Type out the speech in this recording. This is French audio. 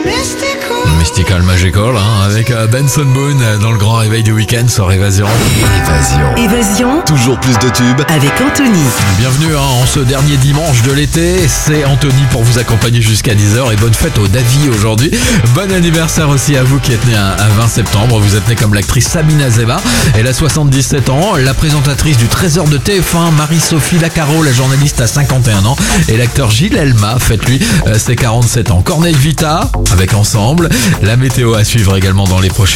Mystical Magical, avec Benson Boone dans le grand réveil du week-end sur Évasion. Évasion. Toujours plus de tubes. Avec Anthony. Bienvenue en ce dernier dimanche de l'été, c'est Anthony pour vous accompagner jusqu'à 10h et bonne fête au Davy aujourd'hui. Bon anniversaire aussi à vous qui êtes né un 20 septembre, vous êtes né comme l'actrice Samina Zeba, elle a 77 ans, la présentatrice du Trésor de TF1 Marie-Sophie Lacaro, la journaliste a 51 ans et l'acteur Gilles Elma fête lui ses 47 ans. Corneille Vita avec Ensemble, la météo à suivre également dans les prochains